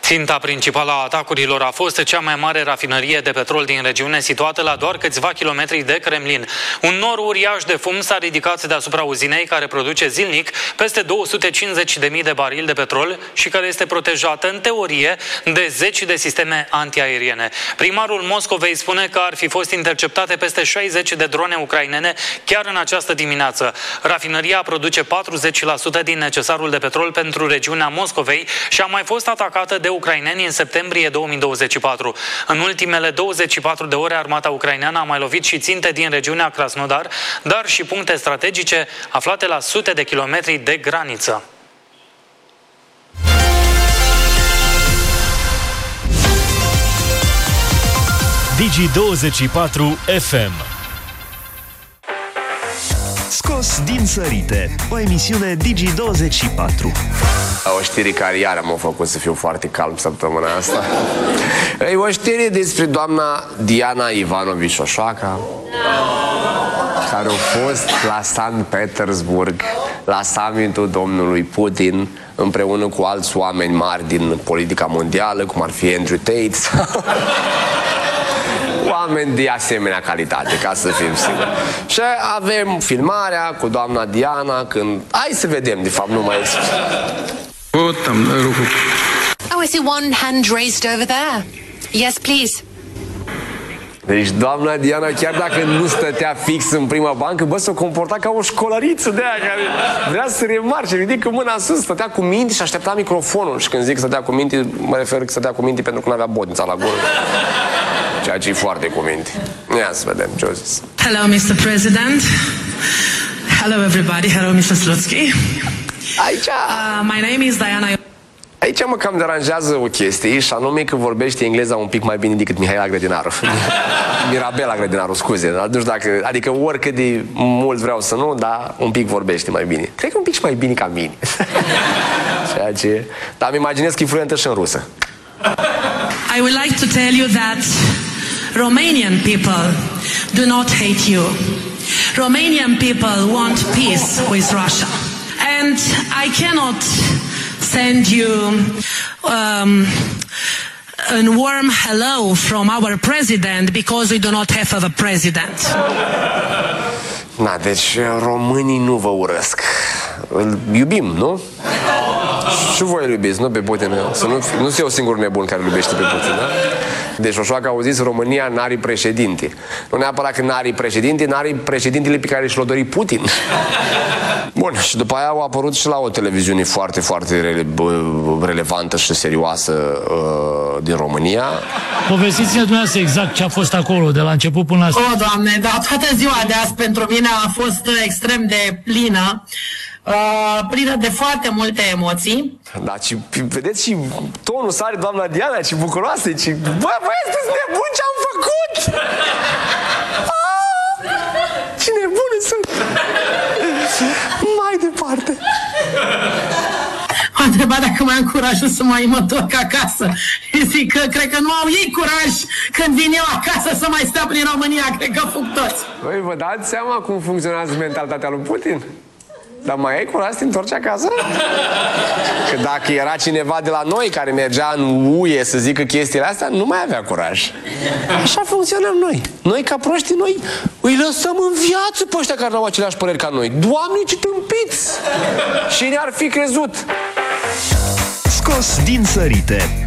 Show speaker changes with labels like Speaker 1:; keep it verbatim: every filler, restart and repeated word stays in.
Speaker 1: Ținta principală a atacurilor a fost cea mai mare rafinărie de petrol din regiune, situată la doar câțiva kilometri de Kremlin. Un nor uriaș de fum s-a ridicat deasupra uzinei, care produce zilnic peste două sute cincizeci de mii de barili de petrol și care este protejată, în teorie, de zeci de sisteme antiaeriene. Primarul Moscovei spune că ar fi fost interceptate peste șaizeci de drone ucrainene chiar în această dimineață. Rafinăria produce patruzeci la sută din necesarul de petrol pentru regiunea Moscovei și a mai fost atacată de ucraineni în septembrie două mii douăzeci și patru. În ultimele douăzeci și patru de ore, armata ucraineană a mai lovit și ținte din regiunea Krasnodar, dar și puncte strategice aflate la sute de kilometri de graniță.
Speaker 2: Digi douăzeci și patru F M.
Speaker 3: Scos din sărite, o emisiune Digi douăzeci și patru.
Speaker 4: O știre care iară m-a făcut să fiu foarte calm săptămâna asta. E o știre despre doamna Diana Ivanovici Șoșoaca, care a fost la Sankt Petersburg la summitul domnului Putin împreună cu alți oameni mari din politica mondială, cum ar fi Andrew Tate. Oameni de asemenea calitate, ca să fim siguri. Și avem filmarea cu doamna Diana când... Hai să vedem, de fapt, nu mai este.
Speaker 5: Oh, I see one hand raised over there. Yes, please.
Speaker 4: Deci doamna Diana, chiar dacă nu stătea fix în prima bancă, bă, s-o comporta ca o școlăriță de aia care vrea să remarce, ridică mâna sus, stătea cu minti și aștepta microfonul. Și când zic stătea cu minti, mă refer că stătea cu minti pentru că nu avea botnița la gură. Ceea ce e foarte cu minti. Ia să vedem ce-o zis.
Speaker 6: Hello, mister President. Hello, everybody. Hello, mister Slutsky.
Speaker 4: Aici...
Speaker 6: Uh, my name is Diana...
Speaker 4: Aici mă cam deranjează o chestie, și anume că vorbește engleza un pic mai bine decât Mihaela Grădinaru. Mirabela Grădinaru, scuze. Dar nu știu dacă, adică oricât de mult vreau să nu, dar un pic vorbește mai bine. Cred că un pic și mai bine ca mine. Ceea ce... Dar îmi imaginez că e fluentă și în rusă.
Speaker 6: I would like to tell you that Romanian people do not hate you. Romanian people want peace with Russia. And I cannot send you um, a warm hello from our president because we do not have a president.
Speaker 4: Na, deci românii nu vă urăsc. Îl iubim, nu? Și voi îl iubiți, nu pe Putin. Să nu, nu sunt eu singur nebun care îl iubește pe Putin, da? Deci Șoșoaca au zis, România n-are președinte. Nu neapărat că n-are președinte, n-are președintele pe care și l-a dorit Putin. Bun, și după aia au apărut și la o televiziune foarte, foarte rele relevantă și serioasă uh, din România.
Speaker 7: Povestiți-ne dumneavoastră exact ce a fost acolo, de la început până la...
Speaker 8: O, Doamne, da, toată ziua de azi pentru mine a fost extrem de plină. Uh, plină de foarte multe emoții.
Speaker 4: Da, și vedeți și tonul sare doamna Diana, ce bucuroasă, ce... Bă, băi, sunteți nebuni, ce-am făcut? Ah, ce nebune sunt! Mai departe.
Speaker 8: M-a întrebat dacă mai am curajul să mai mă întorc acasă. Zic că cred că nu au ei curaj când vin eu acasă să mai stea prin România, cred că fug toți.
Speaker 4: Băi, vă dați seama cum funcționează mentalitatea lui Putin? Dar mai ai curaj să te întorci acasă? Că dacă era cineva de la noi care mergea în U E să zică chestiile astea, nu mai avea curaj. Așa funcționăm noi. Noi ca proști, noi îi lăsăm în viață pe ăștia care nu au aceleași păreri ca noi. Doamne, ce tâmpiți! Și ne-ar fi crezut.
Speaker 3: Scos din sărite,